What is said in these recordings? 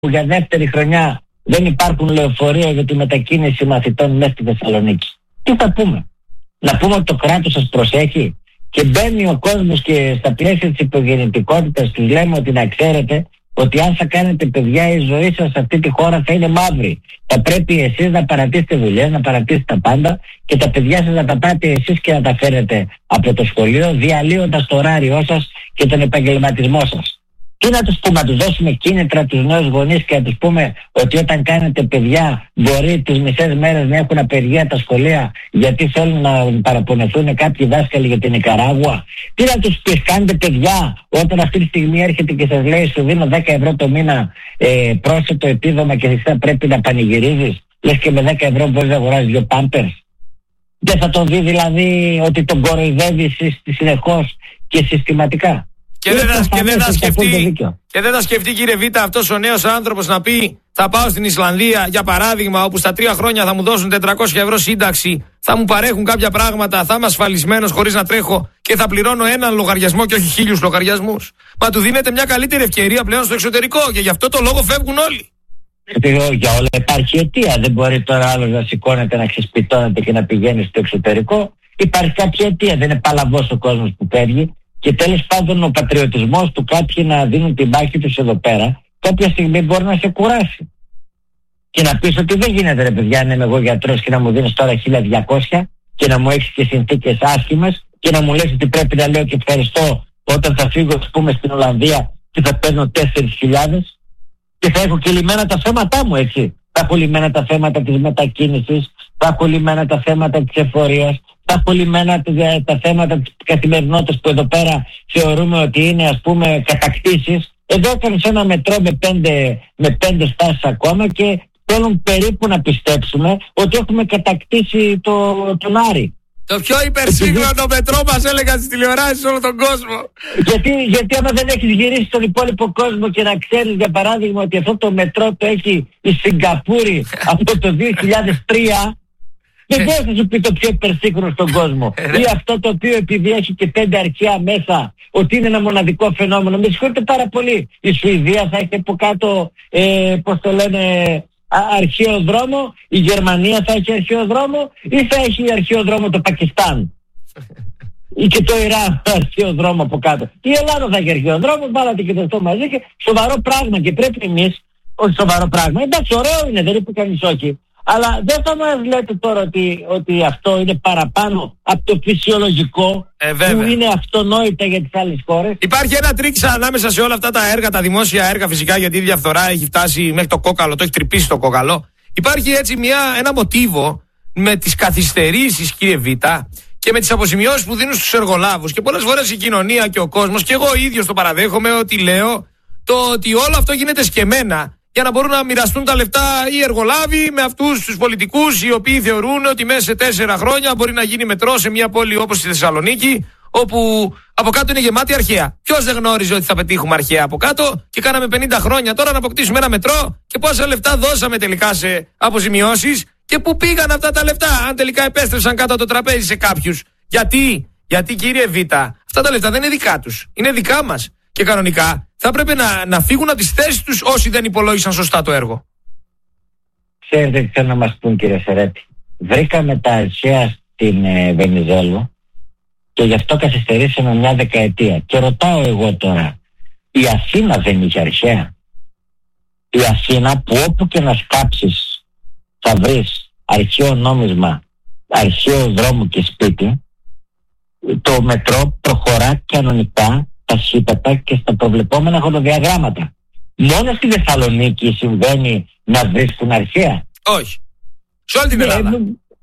για δεύτερη χρονιά δεν υπάρχουν λεωφορεία για τη μετακίνηση μαθητών μέσα στη Θεσσαλονίκη. Τι θα πούμε? Να πούμε ότι το κράτος σας προσέχει? Και μπαίνει ο κόσμος και στα πλαίσια της υπογεννητικότητας τους λέμε ότι να ξέρετε ότι αν θα κάνετε παιδιά, η ζωή σας σε αυτή τη χώρα θα είναι μαύρη. Θα πρέπει εσείς να παρατήσετε δουλειές, να παρατήσετε τα πάντα και τα παιδιά σας να τα πάτε εσείς και να τα φέρετε από το σχολείο, διαλύοντας το ωράριό σας και τον επαγγελματισμό σας. Τι να τους πούμε? Να τους δώσουμε κίνητρα τους νέους γονείς και να τους πούμε ότι όταν κάνετε παιδιά μπορεί τις μισές μέρες να έχουν απεργία τα σχολεία γιατί θέλουν να παραπονεθούν κάποιοι δάσκαλοι για την Νικαράγουα? Τι να τους πεις? Κάνετε παιδιά όταν αυτή τη στιγμή έρχεται και σας λέει σου δίνω 10 ευρώ το μήνα πρόσθετο επίδομα και εσύ θα πρέπει να πανηγυρίζεις? Λες και με 10 ευρώ μπορείς να αγοράσεις 2 πάμπερς? Δεν θα τον δει δηλαδή ότι τον κοροϊδεύει συνεχώς και συστηματικά? Και δεν θα σκεφτεί κύριε Βίτα αυτός ο νέος άνθρωπος να πει θα πάω στην Ισλανδία για παράδειγμα, όπου στα 3 χρόνια θα μου δώσουν 400 ευρώ σύνταξη, θα μου παρέχουν κάποια πράγματα, θα είμαι ασφαλισμένος χωρίς να τρέχω και θα πληρώνω έναν λογαριασμό και όχι 1000 λογαριασμούς? Μα του δίνεται μια καλύτερη ευκαιρία πλέον στο εξωτερικό και γι' αυτό το λόγο φεύγουν όλοι. Για όλα υπάρχει αιτία. Δεν μπορεί τώρα άλλος να σηκώνεται, να ξεσπιτώνεται και να πηγαίνει στο εξωτερικό. Υπάρχει κάποια αιτία. Δεν είναι παλαβός ο κόσμος που φεύγει. Και τέλος πάντων ο πατριωτισμός του κάποιοι να δίνουν την μάχη τους εδώ πέρα κάποια στιγμή μπορεί να σε κουράσει. Και να πεις ότι δεν γίνεται ρε παιδιά να είμαι εγώ γιατρός και να μου δίνεις τώρα 1200 και να μου έχεις και συνθήκες άσχημες και να μου λες ότι πρέπει να λέω και ευχαριστώ όταν θα φύγω ας πούμε στην Ολλανδία και θα παίρνω 4.000 και θα έχω και λυμμένα τα θέματά μου, έτσι. Θα έχω λυμμένα τα θέματα της μετακίνησης, θα έχω λυμμένα τα θέματα της εφορίας, θα έχω λυμμένα τα θέματα της καθημερινότητας που εδώ πέρα θεωρούμε ότι είναι ας πούμε κατακτήσεις. Εδώ έκανες ένα μετρό με 5 στάσεις ακόμα και θέλουν περίπου να πιστέψουμε ότι έχουμε κατακτήσει τον Άρη. Το πιο υπερσύγχρονο μετρό μας έλεγαν στις τηλεοράσεις σε όλο τον κόσμο. Γιατί άμα δεν έχεις γυρίσει στον υπόλοιπο κόσμο και να ξέρεις για παράδειγμα ότι αυτό το μετρό το έχει η Σιγκαπούρη από το 2003, δεν μπορεί να σου πει το πιο υπερσύγχρονο στον κόσμο. Ή αυτό το οποίο επειδή έχει και 5 αρχαία μέσα ότι είναι ένα μοναδικό φαινόμενο. Με συγχωρείτε πάρα πολύ. Η Σουηδία θα έχει από κάτω πώς το λένε αρχαίο δρόμο, η Γερμανία θα έχει αρχαίο δρόμο ή θα έχει αρχαίο δρόμο το Πακιστάν ή και το Ιράν αρχαίο δρόμο από κάτω? Η Ελλάδα θα έχει αρχαίο δρόμο, βάλατε και το αυτό μαζί και σοβαρό πράγμα και πρέπει εμείς, όχι σοβαρό πράγμα, εντάξει ωραίο είναι, δεν είπε κανείς όχι, αλλά δεν θα μας λέτε τώρα ότι αυτό είναι παραπάνω από το φυσιολογικό που είναι αυτονόητα για τις άλλες χώρες. Υπάρχει ένα τρίξα ανάμεσα σε όλα αυτά τα έργα, τα δημόσια έργα φυσικά, γιατί η διαφθορά έχει φτάσει μέχρι το κόκαλο, το έχει τρυπήσει το κόκαλο. Υπάρχει έτσι ένα μοτίβο με τις καθυστερήσεις κύριε Βίτα και με τις αποζημιώσεις που δίνουν στους εργολάβους και πολλές φορές η κοινωνία και ο κόσμος και εγώ ίδιος το παραδέχομαι ότι λέω ότι όλο αυτό γίνεται σκεμμένα για να μπορούν να μοιραστούν τα λεφτά οι εργολάβοι με αυτούς τους πολιτικούς οι οποίοι θεωρούν ότι μέσα σε 4 χρόνια μπορεί να γίνει μετρό σε μια πόλη όπως τη Θεσσαλονίκη, όπου από κάτω είναι γεμάτη αρχαία. Ποιος δεν γνώριζε ότι θα πετύχουμε αρχαία από κάτω και κάναμε 50 χρόνια τώρα να αποκτήσουμε ένα μετρό και πόσα λεφτά δώσαμε τελικά σε αποζημιώσεις και πού πήγαν αυτά τα λεφτά, αν τελικά επέστρεψαν κάτω από το τραπέζι σε κάποιους? Γιατί κύριε Βίτα, αυτά τα λεφτά δεν είναι δικά τους, είναι δικά μας. Και κανονικά θα έπρεπε να φύγουν από τις θέσεις τους όσοι δεν υπολόγισαν σωστά το έργο. Ξέρετε τι θέλω να μας πούν κύριε Σερέτη? Βρήκαμε τα αρχαία στην Βενιζέλου και γι' αυτό καθυστερήσαμε μια δεκαετία. Και ρωτάω εγώ τώρα, η Αθήνα δεν είχε αρχαία? Η Αθήνα που όπου και να σκάψεις θα βρεις αρχαίο νόμισμα, αρχαίο δρόμο και σπίτι. Το μετρό προχωρά κανονικά ταχύτατα και στα προβλεπόμενα χρονοδιαγράμματα. Μόνο στη Θεσσαλονίκη συμβαίνει να βρίσκουν αρχαία? Όχι. Σε όλη την Ελλάδα.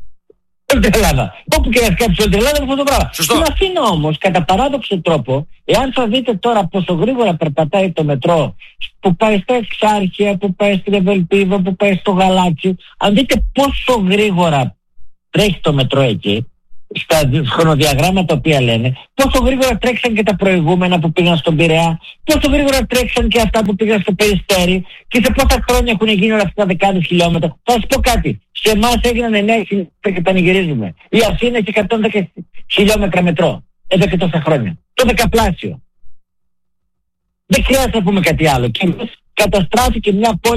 Όλη την Ελλάδα. Όπου και να σκάψεις όλη την Ελλάδα είναι αυτό το πράγμα. Σωστό. Στην Αθήνα όμως, κατά παράδοξο τρόπο, εάν θα δείτε τώρα πόσο γρήγορα περπατάει το μετρό που πάει στα Εξάρχεια, που πάει στην Ευελπίδα, που πάει στο Γαλάτσι, αν δείτε πόσο γρήγορα τρέχει το μετρό εκεί, στα χρονοδιαγράμματα τα οποία λένε, πόσο γρήγορα τρέξαν και τα προηγούμενα που πήγαν στον Πειραιά, πόσο γρήγορα τρέξαν και αυτά που πήγαν στο Περιστέρι και σε πόσα χρόνια έχουν γίνει όλα αυτά τα δεκάδες χιλιόμετρα. Θα σας πω κάτι, σε εμάς έγιναν 9 χιλιόμετρα και πανηγυρίζουμε. Η Αθήνα έχει 110 χιλιόμετρα μετρό εδώ και τόσα χρόνια, το δεκαπλάσιο. Δεν χρειάζεται να πούμε κάτι άλλο και εμείς καταστράφηκε μια πόλη